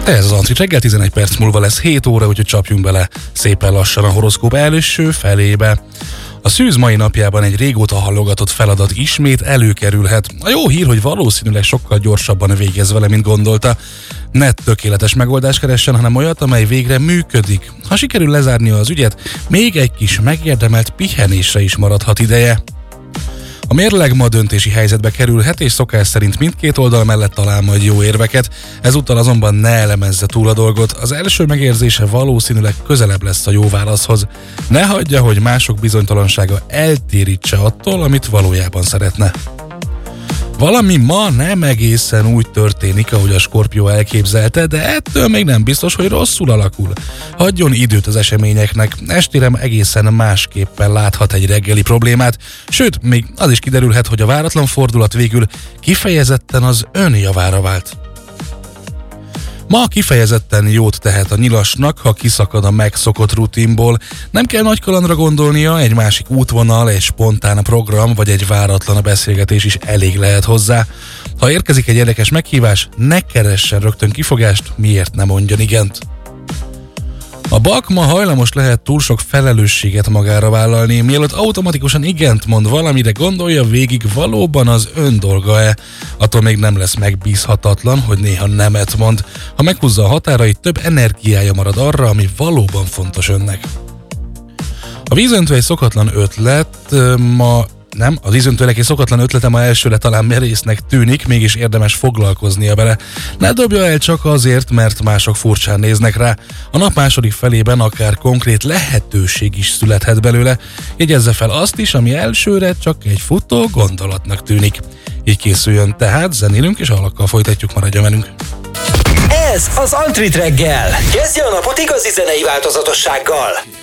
Ez az Antrit reggel, 11 perc múlva lesz 7 óra, úgyhogy csapjunk bele szépen lassan a horoszkóp első felébe. A szűz mai napjában egy régóta hallogatott feladat ismét előkerülhet. A jó hír, hogy valószínűleg sokkal gyorsabban végez vele, mint gondolta. Ne tökéletes megoldást keressen, hanem olyat, amely végre működik. Ha sikerül lezárnia az ügyet, még egy kis megérdemelt pihenésre is maradhat ideje. A mérleg ma döntési helyzetbe kerülhet, és szokás szerint mindkét oldal mellett talál majd jó érveket, ezúttal azonban ne elemezze túl a dolgot. Az első megérzése valószínűleg közelebb lesz a jó válaszhoz. Ne hagyja, hogy mások bizonytalansága eltérítse attól, amit valójában szeretne. Valami ma nem egészen úgy történik, ahogy a Skorpió elképzelte, de ettől még nem biztos, hogy rosszul alakul. Hagyjon időt az eseményeknek, estére egészen másképpen láthat egy reggeli problémát, sőt, még az is kiderülhet, hogy a váratlan fordulat végül kifejezetten az ön javára vált. Ma kifejezetten jót tehet a nyilasnak, ha kiszakad a megszokott rutinból. Nem kell nagy kalandra gondolnia, egy másik útvonal, egy spontán program vagy egy váratlan beszélgetés is elég lehet hozzá. Ha érkezik egy érdekes meghívás, ne keressen rögtön kifogást, miért ne mondjon igent. A Bak ma hajlamos lehet túl sok felelősséget magára vállalni, mielőtt automatikusan igent mond valamire, gondolja végig, valóban az ön dolga-e. Attól még nem lesz megbízhatatlan, hogy néha nemet mond. Ha meghúzza a határait, több energiája marad arra, ami valóban fontos önnek. A vízöntő egy szokatlan ötlet, az vízöntőnek egy szokatlan ötlete ma elsőre talán merésznek tűnik, mégis érdemes foglalkoznia vele. Ne dobja el csak azért, mert mások furcsán néznek rá. A nap második felében akár konkrét lehetőség is születhet belőle. Jegyezze fel azt is, ami elsőre csak egy futó gondolatnak tűnik. Így készüljön tehát, zenélünk és alakkal folytatjuk, maradjon velünk. Ez az Antrit reggel. Kezdje a napot igazi zenei változatossággal.